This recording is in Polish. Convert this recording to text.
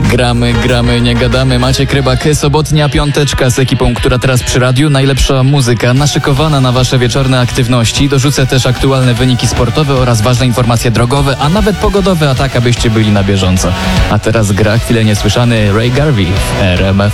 Gramy, nie gadamy. Maciek Rybak, sobotnia piąteczka z ekipą, która teraz przy radiu. Najlepsza muzyka naszykowana na wasze wieczorne aktywności. Dorzucę też aktualne wyniki sportowe oraz ważne informacje drogowe, a nawet pogodowe, a tak abyście byli na bieżąco. A teraz gra chwilę niesłyszany Ray Garvey w RMF